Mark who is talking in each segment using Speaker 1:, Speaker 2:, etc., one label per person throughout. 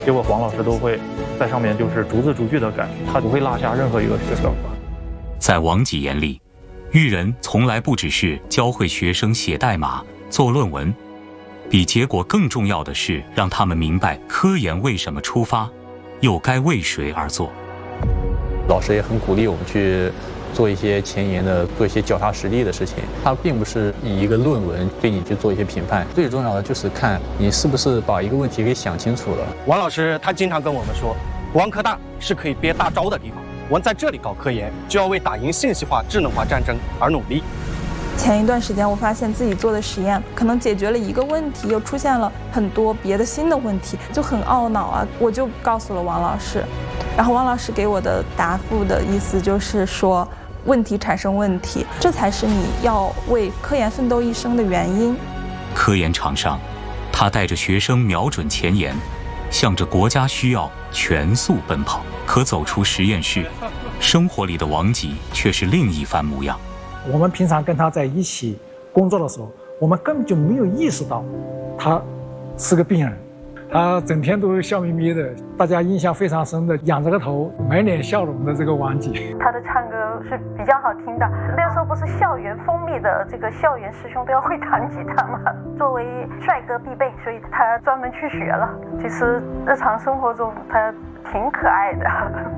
Speaker 1: 结果黄老师都会在上面就是逐字逐句的改，他不会落下任何一个学生。
Speaker 2: 在王吉眼里，育人从来不只是教会学生写代码、做论文，比结果更重要的是让他们明白科研为什么出发，又该为谁而做。
Speaker 3: 老师也很鼓励我们去做一些前沿的、做一些脚踏实地的事情。他并不是以一个论文对你去做一些评判，最重要的就是看你是不是把一个问题给想清楚了。
Speaker 4: 王老师他经常跟我们说，王科大是可以憋大招的地方。我们在这里搞科研，就要为打赢信息化、智能化战争而努力。
Speaker 5: 前一段时间，我发现自己做的实验可能解决了一个问题，又出现了很多别的新的问题，就很懊恼啊！我就告诉了王老师，然后王老师给我的答复的意思就是说，问题产生问题，这才是你要为科研奋斗一生的原因。
Speaker 2: 科研场上，他带着学生瞄准前沿，向着国家需要全速奔跑。可走出实验室，生活里的王吉却是另一番模样。
Speaker 6: 我们平常跟他在一起工作的时候，我们根本就没有意识到他是个病人。他整天都笑眯眯的，大家印象非常深的，仰着个头，满脸笑容的这个王吉。
Speaker 7: 他的唱歌是比较好听的。那个时候不是校园风靡的这个校园师兄都要会弹吉他吗？作为帅哥必备，所以他专门去学了。其实日常生活中他挺可爱的。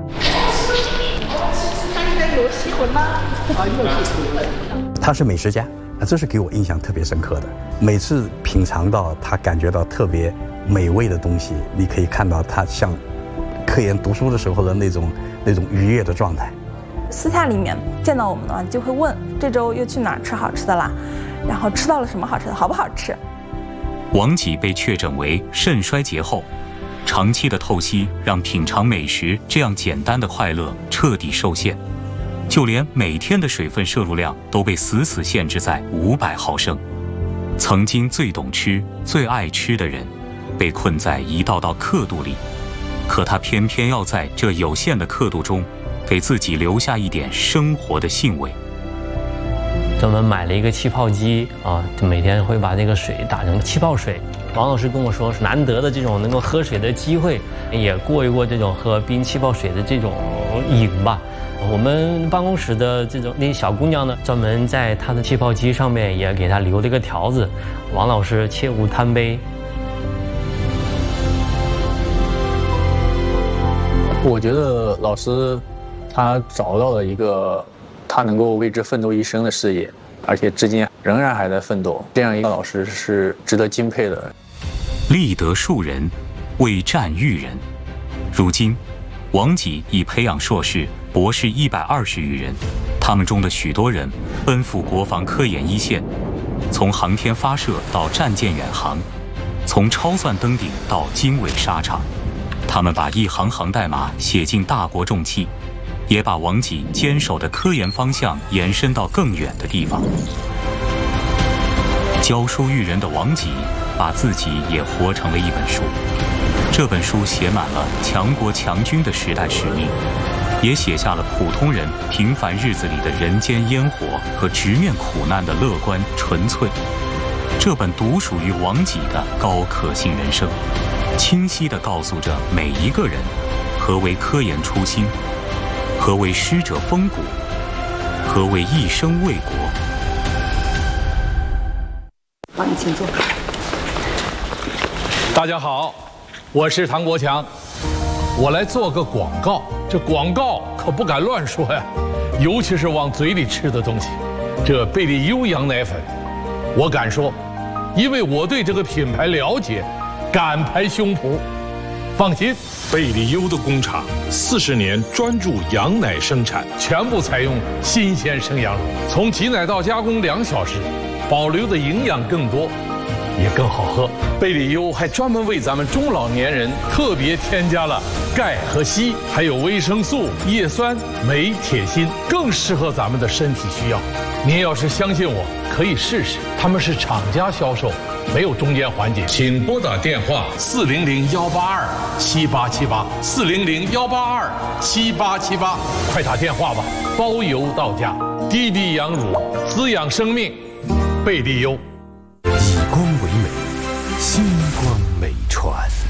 Speaker 8: 他是美食家，这是给我印象特别深刻的。每次品尝到他感觉到特别美味的东西，你可以看到他像科研读书的时候的那种愉悦的状态。
Speaker 5: 私下里面见到我们的话，就会问这周又去哪儿吃好吃的啦，然后吃到了什么好吃的，好不好吃。
Speaker 2: 王吉被确诊为肾衰竭后，长期的透析让品尝美食这样简单的快乐彻底受限，就连每天的水分摄入量都被死死限制在500毫升。曾经最懂吃、最爱吃的人，被困在一道道刻度里，可他偏偏要在这有限的刻度中，给自己留下一点生活的兴味。
Speaker 9: 专门买了一个气泡机啊，就每天会把这个水打成气泡水。王老师跟我说，是难得的这种能够喝水的机会，也过一过这种喝冰气泡水的这种瘾吧。我们办公室的那小姑娘呢，专门在她的气泡机上面也给她留了一个条子：王老师切勿贪杯。
Speaker 3: 我觉得老师他找到了一个他能够为之奋斗一生的事业，而且至今仍然还在奋斗，这样一个老师是值得敬佩的。
Speaker 2: 立德树人，为战育人。如今，王吉已培养硕士、博士120余人，他们中的许多人奔赴国防科研一线，从航天发射到战舰远航，从超算登顶到经纬沙场，他们把一行行代码写进大国重器，也把王吉坚守的科研方向延伸到更远的地方。教书育人的王吉，把自己也活成了一本书。这本书写满了强国强军的时代使命，也写下了普通人平凡日子里的人间烟火和直面苦难的乐观纯粹。这本独属于王吉的高可信人生，清晰地告诉着每一个人何为科研初心，何为师者风骨，何为一生为国。
Speaker 10: 帮你请坐。
Speaker 11: 大家好，我是唐国强，我来做个广告。这广告可不敢乱说呀，尤其是往嘴里吃的东西。这贝利优羊奶粉，我敢说，因为我对这个品牌了解，敢拍胸脯。放心，
Speaker 12: 贝利优的工厂40年专注羊奶生产，
Speaker 11: 全部采用新鲜生羊乳，从挤奶到加工2小时，保留的营养更多，也更好喝。贝利优还专门为咱们中老年人特别添加了钙和硒，还有维生素、叶酸、镁、铁、锌，更适合咱们的身体需要。您要是相信我，可以试试。他们是厂家销售，没有中间环节。
Speaker 12: 请拨打电话
Speaker 11: 400-182-7878，400-182-7878，快打电话吧，包邮到家。低低羊乳，滋养生命，贝利优。
Speaker 13: 以光为美，星光美传。